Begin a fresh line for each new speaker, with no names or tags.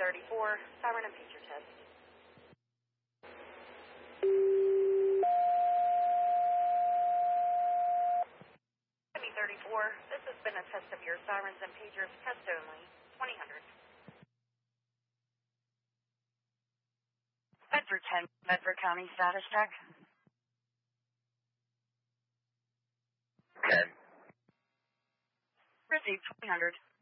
34, siren and pager test. Semi 34, this has been a test of your sirens and pagers, test only, 2000. Bedford 10, Bedford County status check.
Okay.
Received 2000.